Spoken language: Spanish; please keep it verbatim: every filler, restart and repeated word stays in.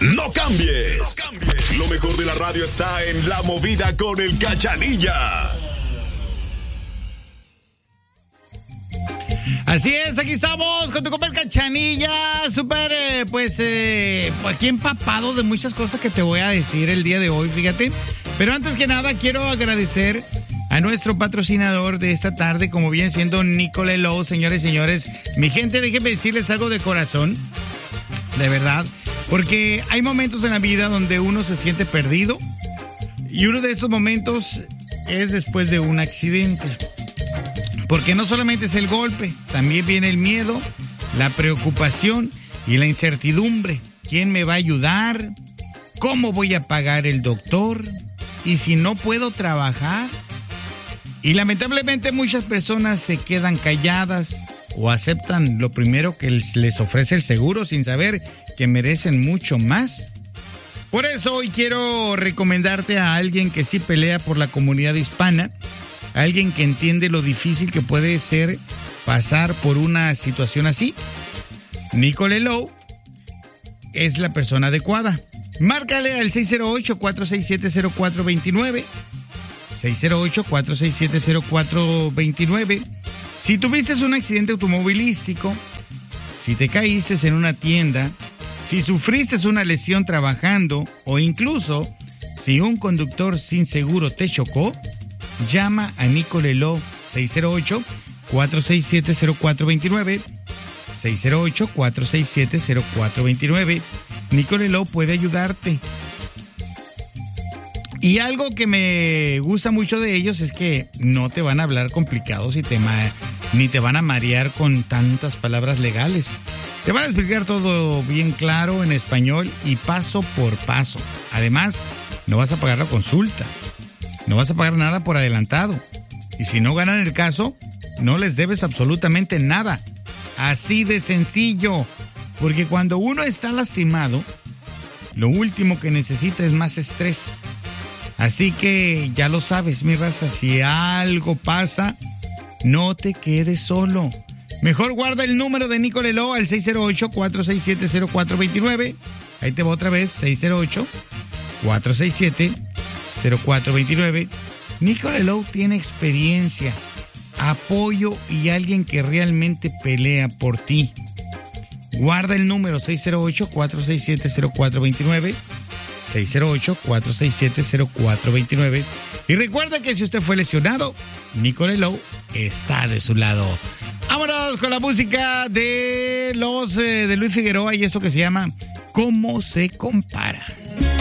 No cambies. No cambies. Lo mejor de la radio está en La Movida con el Cachanilla. Así es, aquí estamos con tu compa el Cachanilla, súper, eh, pues, eh, aquí empapado de muchas cosas que te voy a decir el día de hoy, fíjate. Pero antes que nada, quiero agradecer a nuestro patrocinador de esta tarde, como viene siendo Nicole Low, señores y señores. Mi gente, déjenme decirles algo de corazón, de verdad, porque hay momentos en la vida donde uno se siente perdido, y uno de esos momentos es después de un accidente. Porque no solamente es el golpe, también viene el miedo, la preocupación y la incertidumbre. ¿Quién me va a ayudar? ¿Cómo voy a pagar el doctor? ¿Y si no puedo trabajar? Y lamentablemente muchas personas se quedan calladas o aceptan lo primero que les ofrece el seguro sin saber que merecen mucho más. Por eso hoy quiero recomendarte a alguien que sí pelea por la comunidad hispana, alguien que entiende lo difícil que puede ser pasar por una situación así. Nicole Low es la persona adecuada. Márcale al seis cero ocho, cuatro seis siete, cero cuatro dos nueve. seis cero ocho, cuatro seis siete, cero cuatro dos nueve. Si tuviste un accidente automovilístico, si te caíste en una tienda, si sufriste una lesión trabajando o incluso si un conductor sin seguro te chocó, llama a Nicole Low, seis cero ocho, cuatro seis siete, cero cuatro dos nueve, seis cero ocho, cuatro seis siete, cero cuatro dos nueve. Nicole Low puede ayudarte. Y algo que me gusta mucho de ellos es que no te van a hablar complicados y te ma- ni te van a marear con tantas palabras legales. Te van a explicar todo bien claro en español y paso por paso. Además, no vas a pagar la consulta. No vas a pagar nada por adelantado. Y si no ganan el caso, no les debes absolutamente nada. Así de sencillo. Porque cuando uno está lastimado, lo último que necesita es más estrés. Así que ya lo sabes, mi raza, si algo pasa, no te quedes solo. Mejor guarda el número de Nicole Low al seis cero ocho, cuatro seis siete, cero cuatro dos nueve. Ahí te va otra vez, seis cero ocho, cuatro seis siete, cero cuatro dos nueve. Nicole Low tiene experiencia, apoyo y alguien que realmente pelea por ti. Guarda el número seis cero ocho, cuatro seis siete, cero cuatro dos nueve. seis cero ocho, cuatro seis siete, cero cuatro dos nueve. Y recuerda que si usted fue lesionado, Nicole Low está de su lado. Vámonos con la música de los eh, de Luis Figueroa y eso que se llama ¿Cómo se compara?